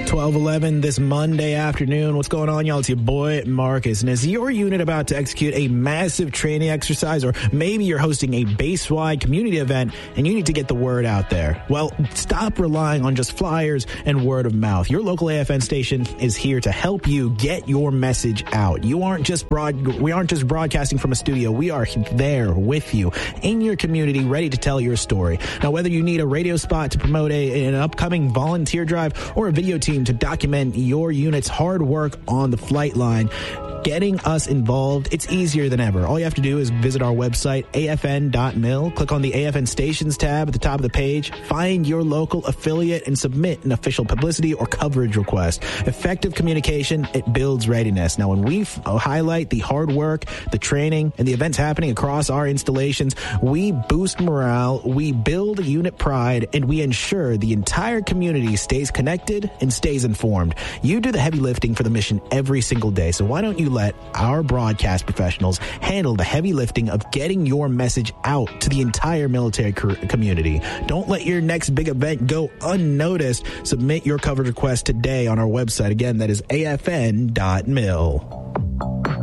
12:11 this Monday afternoon. What's going on, y'all? It's your boy, Marcus. And is your unit about to execute a massive training exercise, or maybe you're hosting a base-wide community event and you need to get the word out there? Well, stop relying on just flyers and word of mouth. Your local AFN station is here to help you get your message out. We aren't just broadcasting from a studio. We are there with you in your community, ready to tell your story. Now, whether you need a radio spot to promote an upcoming volunteer drive or a video team to document your unit's hard work on the flight line, getting us involved, it's easier than ever. All you have to do is visit our website, afn.mil, click on the AFN Stations tab at the top of the page, find your local affiliate, and submit an official publicity or coverage request. Effective communication, it builds readiness. Now, when we highlight the hard work, the training, and the events happening across our installations, we boost morale, we build unit pride, and we ensure the entire community stays connected and stays informed. You do the heavy lifting for the mission every single day, so why don't you let our broadcast professionals handle the heavy lifting of getting your message out to the entire military community? Don't let your next big event go unnoticed. Submit your coverage request today on our website. Again, that is afn.mil.